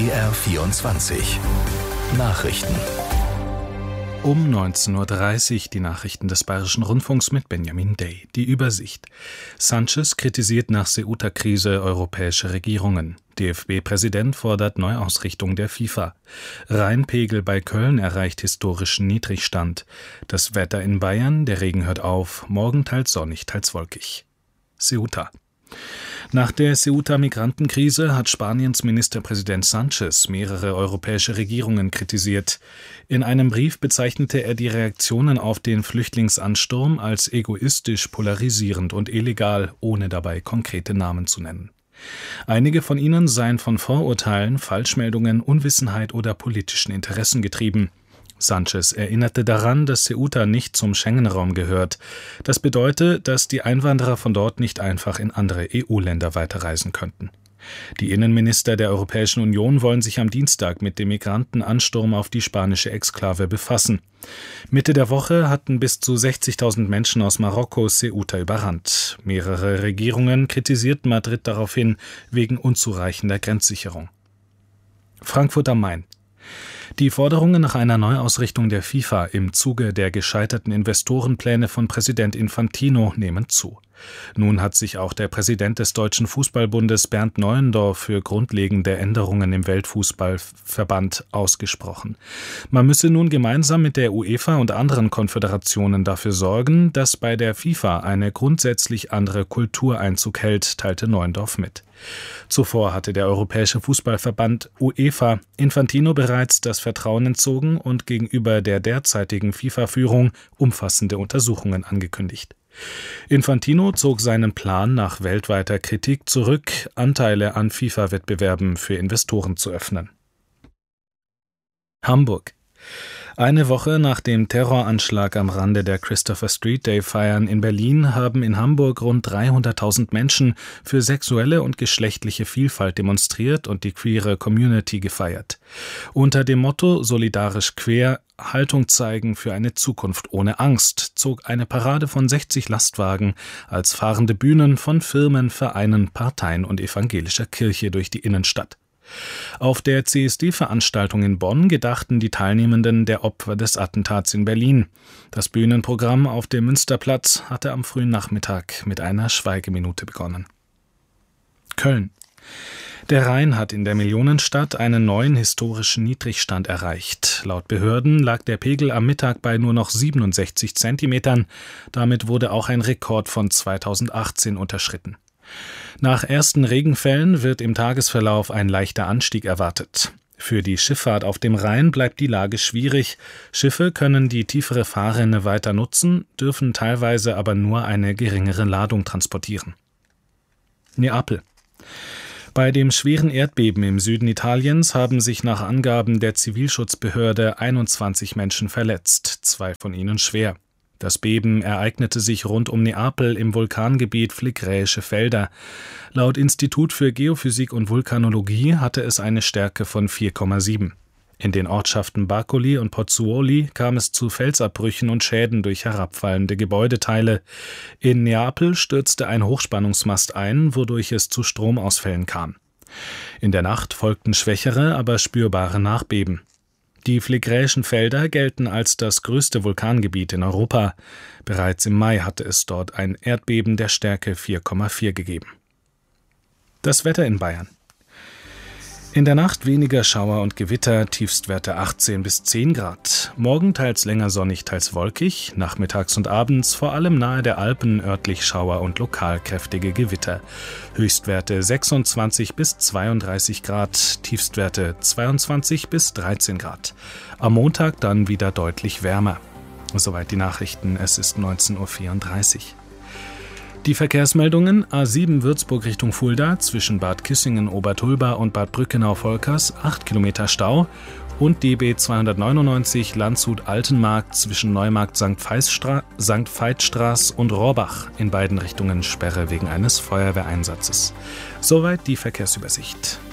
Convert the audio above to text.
BR24 Nachrichten. Um 19.30 Uhr die Nachrichten des Bayerischen Rundfunks mit Benjamin Day. Die Übersicht. Sánchez kritisiert nach Ceuta-Krise europäische Regierungen. DFB-Präsident fordert Neuausrichtung der FIFA. Rheinpegel bei Köln erreicht historischen Niedrigstand. Das Wetter in Bayern, der Regen hört auf, morgen teils sonnig, teils wolkig. Ceuta. Nach der Ceuta-Migrantenkrise hat Spaniens Ministerpräsident Sánchez mehrere europäische Regierungen kritisiert. In einem Brief bezeichnete er die Reaktionen auf den Flüchtlingsansturm als egoistisch, polarisierend und illegal, ohne dabei konkrete Namen zu nennen. Einige von ihnen seien von Vorurteilen, Falschmeldungen, Unwissenheit oder politischen Interessen getrieben. Sánchez erinnerte daran, dass Ceuta nicht zum Schengen-Raum gehört. Das bedeutet, dass die Einwanderer von dort nicht einfach in andere EU-Länder weiterreisen könnten. Die Innenminister der Europäischen Union wollen sich am Dienstag mit dem Migrantenansturm auf die spanische Exklave befassen. Mitte der Woche hatten bis zu 60.000 Menschen aus Marokko Ceuta überrannt. Mehrere Regierungen kritisierten Madrid daraufhin wegen unzureichender Grenzsicherung. Frankfurt am Main. Die Forderungen nach einer Neuausrichtung der FIFA im Zuge der gescheiterten Investorenpläne von Präsident Infantino nehmen zu. Nun hat sich auch der Präsident des Deutschen Fußballbundes Bernd Neuendorf für grundlegende Änderungen im Weltfußballverband ausgesprochen. Man müsse nun gemeinsam mit der UEFA und anderen Konföderationen dafür sorgen, dass bei der FIFA eine grundsätzlich andere Kultur Einzug hält, teilte Neuendorf mit. Zuvor hatte der Europäische Fußballverband UEFA Infantino bereits das Vertrauen entzogen und gegenüber der derzeitigen FIFA-Führung umfassende Untersuchungen angekündigt. Infantino zog seinen Plan nach weltweiter Kritik zurück, Anteile an FIFA-Wettbewerben für Investoren zu öffnen. Hamburg. Eine Woche nach dem Terroranschlag am Rande der Christopher Street Day Feiern in Berlin haben in Hamburg rund 300.000 Menschen für sexuelle und geschlechtliche Vielfalt demonstriert und die queere Community gefeiert. Unter dem Motto Solidarisch queer, Haltung zeigen für eine Zukunft ohne Angst zog eine Parade von 60 Lastwagen als fahrende Bühnen von Firmen, Vereinen, Parteien und evangelischer Kirche durch die Innenstadt. Auf der CSD-Veranstaltung in Bonn gedachten die Teilnehmenden der Opfer des Attentats in Berlin. Das Bühnenprogramm auf dem Münsterplatz hatte am frühen Nachmittag mit einer Schweigeminute begonnen. Köln. Der Rhein hat in der Millionenstadt einen neuen historischen Niedrigstand erreicht. Laut Behörden lag der Pegel am Mittag bei nur noch 67 Zentimetern. Damit wurde auch ein Rekord von 2018 unterschritten. Nach ersten Regenfällen wird im Tagesverlauf ein leichter Anstieg erwartet. Für die Schifffahrt auf dem Rhein bleibt die Lage schwierig. Schiffe können die tiefere Fahrrinne weiter nutzen, dürfen teilweise aber nur eine geringere Ladung transportieren. Neapel. Bei dem schweren Erdbeben im Süden Italiens haben sich nach Angaben der Zivilschutzbehörde 21 Menschen verletzt, 2 von ihnen schwer. Das Beben ereignete sich rund um Neapel im Vulkangebiet Flickräische Felder. Laut Institut für Geophysik und Vulkanologie hatte es eine Stärke von 4,7. In den Ortschaften Bacoli und Pozzuoli kam es zu Felsabbrüchen und Schäden durch herabfallende Gebäudeteile. In Neapel stürzte ein Hochspannungsmast ein, wodurch es zu Stromausfällen kam. In der Nacht folgten schwächere, aber spürbare Nachbeben. Die Flickräischen Felder gelten als das größte Vulkangebiet in Europa. Bereits im Mai hatte es dort ein Erdbeben der Stärke 4,4 gegeben. Das Wetter in Bayern. In der Nacht weniger Schauer und Gewitter, Tiefstwerte 18 bis 10 Grad. Morgen teils länger sonnig, teils wolkig. Nachmittags und abends vor allem nahe der Alpen örtlich Schauer und lokal kräftige Gewitter. Höchstwerte 26 bis 32 Grad, Tiefstwerte 22 bis 13 Grad. Am Montag dann wieder deutlich wärmer. Soweit die Nachrichten, es ist 19.34 Uhr. Die Verkehrsmeldungen: A7 Würzburg Richtung Fulda zwischen Bad Kissingen-Obertulba und Bad Brückenau-Volkers 8 Kilometer Stau und DB 299 Landshut-Altenmarkt zwischen Neumarkt St. Veitstraß und Rohrbach in beiden Richtungen Sperre wegen eines Feuerwehreinsatzes. Soweit die Verkehrsübersicht.